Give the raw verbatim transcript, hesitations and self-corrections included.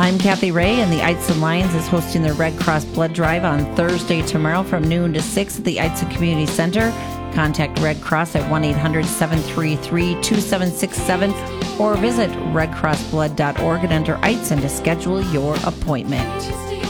I'm Kathy Ray, and the Eitzen Lions is hosting their Red Cross Blood Drive on Thursday tomorrow from noon to six at the Eitzen Community Center. Contact Red Cross at one eight hundred seven three three two seven six seven or visit red cross blood dot org and enter Eitzen to schedule your appointment.